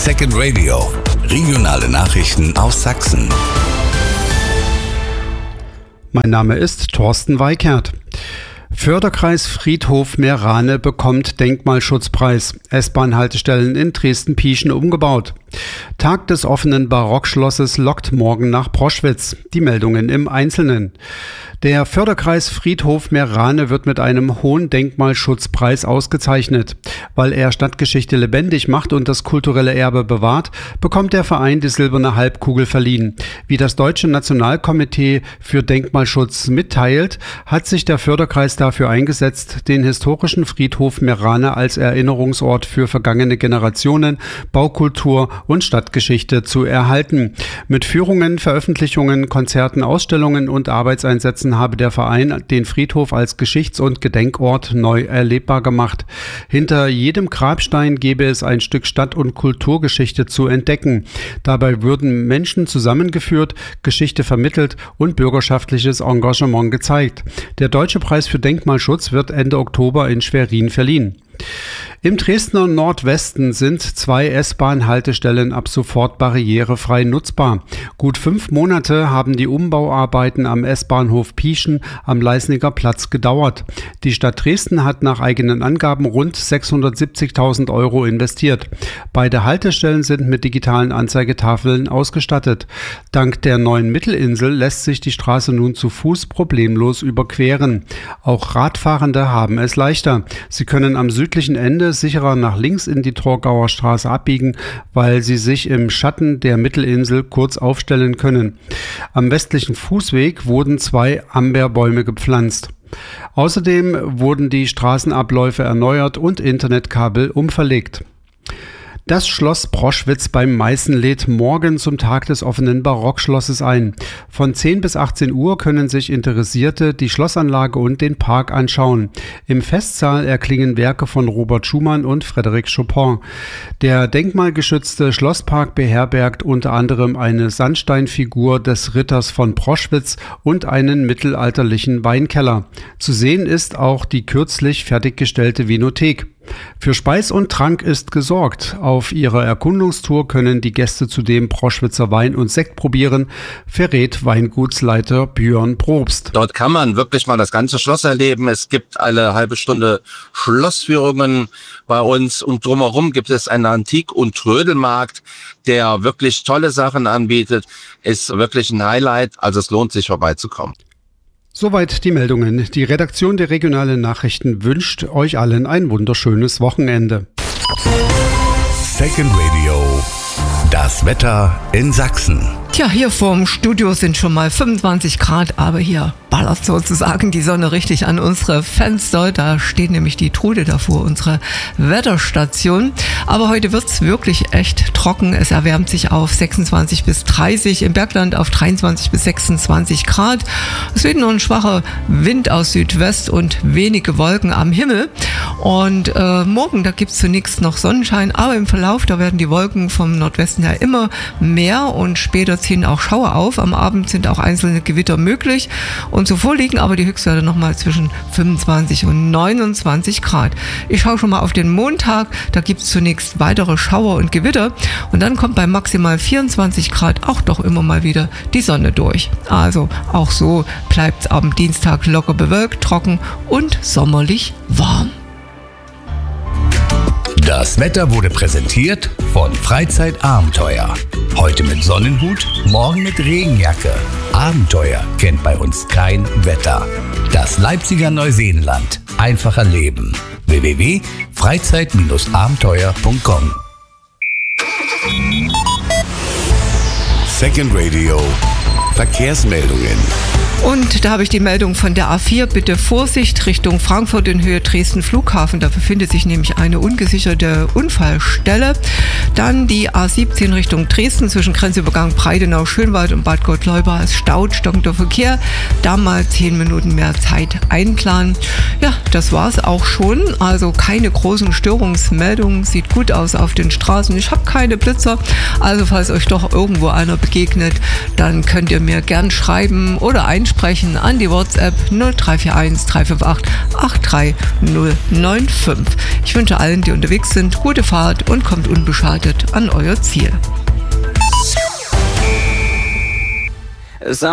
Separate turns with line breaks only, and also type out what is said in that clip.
Second Radio. Regionale Nachrichten aus Sachsen.
Mein Name ist Thorsten Weikert. Förderkreis Friedhof Meerrane bekommt Denkmalschutzpreis. S-Bahn-Haltestellen in Dresden-Pieschen umgebaut. Tag des offenen Barockschlosses lockt morgen nach Proschwitz. Die Meldungen im Einzelnen. Der Förderkreis Friedhof Meerrane wird mit einem hohen Denkmalschutzpreis ausgezeichnet. Weil er Stadtgeschichte lebendig macht und das kulturelle Erbe bewahrt, bekommt der Verein die silberne Halbkugel verliehen. Wie das Deutsche Nationalkomitee für Denkmalschutz mitteilt, hat sich der Förderkreis dafür eingesetzt, den historischen Friedhof Meerrane als Erinnerungsort für vergangene Generationen, Baukultur und Stadtgeschichte zu erhalten. Mit Führungen, Veröffentlichungen, Konzerten, Ausstellungen und Arbeitseinsätzen habe der Verein den Friedhof als Geschichts- und Gedenkort neu erlebbar gemacht. Hinter jedem Grabstein gäbe es ein Stück Stadt- und Kulturgeschichte zu entdecken. Dabei würden Menschen zusammengeführt, Geschichte vermittelt und bürgerschaftliches Engagement gezeigt. Der Deutsche Preis für Denkmalschutz wird Ende Oktober in Schwerin verliehen. Im Dresdner Nordwesten sind 2 S-Bahn-Haltestellen ab sofort barrierefrei nutzbar. Gut 5 Monate haben die Umbauarbeiten am S-Bahnhof Pieschen am Leisniger Platz gedauert. Die Stadt Dresden hat nach eigenen Angaben rund 670.000 € investiert. Beide Haltestellen sind mit digitalen Anzeigetafeln ausgestattet. Dank der neuen Mittelinsel lässt sich die Straße nun zu Fuß problemlos überqueren. Auch Radfahrende haben es leichter. Sie können am südlichen Ende sicherer nach links in die Torgauer Straße abbiegen, weil sie sich im Schatten der Mittelinsel kurz aufstellen können. Am westlichen Fußweg wurden 2 Amberbäume gepflanzt. Außerdem wurden die Straßenabläufe erneuert und Internetkabel umverlegt. Das Schloss Proschwitz beim Meißen lädt morgen zum Tag des offenen Barockschlosses ein. Von 10 bis 18 Uhr können sich Interessierte die Schlossanlage und den Park anschauen. Im Festsaal erklingen Werke von Robert Schumann und Frédéric Chopin. Der denkmalgeschützte Schlosspark beherbergt unter anderem eine Sandsteinfigur des Ritters von Proschwitz und einen mittelalterlichen Weinkeller. Zu sehen ist auch die kürzlich fertiggestellte Vinothek. Für Speis und Trank ist gesorgt. Auf ihrer Erkundungstour können die Gäste zudem Proschwitzer Wein und Sekt probieren, verrät Weingutsleiter Björn Probst.
Dort kann man wirklich mal das ganze Schloss erleben. Es gibt alle halbe Stunde Schlossführungen bei uns und drumherum gibt es einen Antik- und Trödelmarkt, der wirklich tolle Sachen anbietet. Ist wirklich ein Highlight, also es lohnt sich vorbeizukommen.
Soweit die Meldungen. Die Redaktion der Regionalen Nachrichten wünscht euch allen ein wunderschönes Wochenende.
Second Radio. Das Wetter in Sachsen.
Tja, hier vorm Studio sind schon mal 25 Grad, aber hier ballert sozusagen die Sonne richtig an unsere Fenster. Da steht nämlich die Trude davor, unsere Wetterstation. Aber heute wird's wirklich echt trocken. Es erwärmt sich auf 26 bis 30, im Bergland auf 23 bis 26 Grad. Es weht nur ein schwacher Wind aus Südwest und wenige Wolken am Himmel. Und morgen, da gibt's zunächst noch Sonnenschein, aber im Verlauf, da werden die Wolken vom Nordwesten her immer mehr und später ziehen auch Schauer auf. Am Abend sind auch einzelne Gewitter möglich und zuvor liegen aber die Höchstwerte nochmal zwischen 25 und 29 Grad. Ich schaue schon mal auf den Montag, da gibt es zunächst weitere Schauer und Gewitter und dann kommt bei maximal 24 Grad auch doch immer mal wieder die Sonne durch. Also auch so bleibt es am Dienstag locker bewölkt, trocken und sommerlich warm.
Das Wetter wurde präsentiert von Freizeitabenteuer. Heute mit Sonnenhut, morgen mit Regenjacke. Abenteuer kennt bei uns kein Wetter. Das Leipziger Neuseenland. Einfacher Leben. www.freizeit-abenteuer.com. Second Radio. Verkehrsmeldungen.
Und da habe ich die Meldung von der A4, bitte Vorsicht Richtung Frankfurt in Höhe Dresden Flughafen. Da befindet sich nämlich eine ungesicherte Unfallstelle. Dann die A17 Richtung Dresden zwischen Grenzübergang Breidenau, Schönwald und Bad Gottleuba. Es staut, stockender Verkehr. Da mal 10 Minuten mehr Zeit einplanen. Ja, das war's auch schon. Also keine großen Störungsmeldungen. Sieht gut aus auf den Straßen. Ich habe keine Blitzer. Also falls euch doch irgendwo einer begegnet, dann könnt ihr mir gern schreiben oder einschreiben. einsprechen an die WhatsApp 0341 358 83095. Ich wünsche allen, die unterwegs sind, gute Fahrt und kommt unbeschadet an euer Ziel.